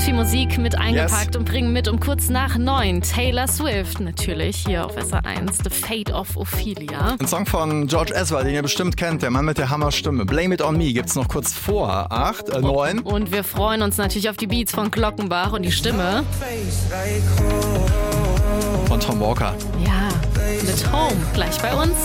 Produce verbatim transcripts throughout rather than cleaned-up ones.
viel Musik mit eingepackt yes. und bringen mit um kurz nach neun Taylor Swift natürlich hier auf S R eins, The Fate of Ophelia. Ein Song von George Ezra, den ihr bestimmt kennt, der Mann mit der Hammerstimme. Blame It On Me gibt's noch kurz vor acht, äh, neun. Und wir freuen uns natürlich auf die Beats von Glockenbach und die Stimme von Tom Walker. Ja, mit Home gleich bei uns.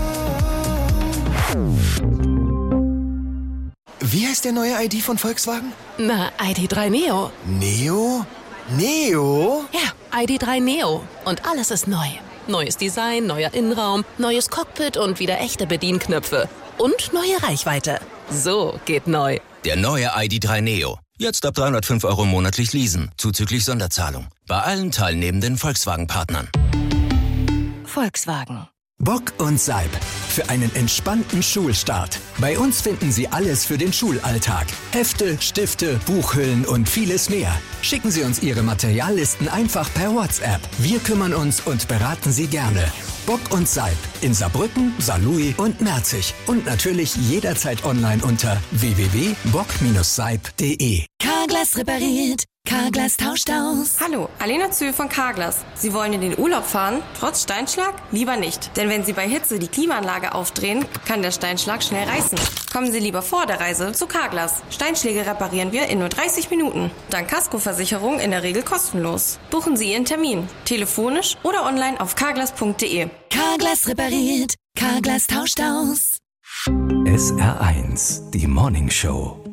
Wie heißt der neue I D von Volkswagen? Na, I D drei Neo. Neo? Neo? Ja, I D drei Neo. Und alles ist neu. Neues Design, neuer Innenraum, neues Cockpit und wieder echte Bedienknöpfe. Und neue Reichweite. So geht neu. Der neue I D drei Neo. Jetzt ab dreihundertfünf Euro monatlich leasen, zuzüglich Sonderzahlung. Bei allen teilnehmenden Volkswagen-Partnern. Volkswagen. Bock und Seib. Für einen entspannten Schulstart. Bei uns finden Sie alles für den Schulalltag. Hefte, Stifte, Buchhüllen und vieles mehr. Schicken Sie uns Ihre Materiallisten einfach per WhatsApp. Wir kümmern uns und beraten Sie gerne. Bock und Seib in Saarbrücken, Saarlouis und Merzig. Und natürlich jederzeit online unter w w w punkt bock Bindestrich seib punkt de. Carglass repariert. Carglass tauscht aus. Hallo, Alena Zühl von Carglass. Sie wollen in den Urlaub fahren? Trotz Steinschlag? Lieber nicht. Denn wenn Sie bei Hitze die Klimaanlage aufdrehen, kann der Steinschlag schnell reißen. Kommen Sie lieber vor der Reise zu Carglass. Steinschläge reparieren wir in nur dreißig Minuten. Dank Kaskoversicherung in der Regel kostenlos. Buchen Sie Ihren Termin. Telefonisch oder online auf carglass punkt de. Carglass repariert. Carglass tauscht aus. S R eins, die Morning Show.